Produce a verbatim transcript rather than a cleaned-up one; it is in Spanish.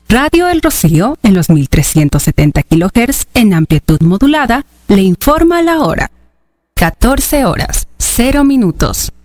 Radio El Rocío, en los mil trescientos setenta kilohertz en amplitud modulada, le informa la hora. catorce horas, cero minutos.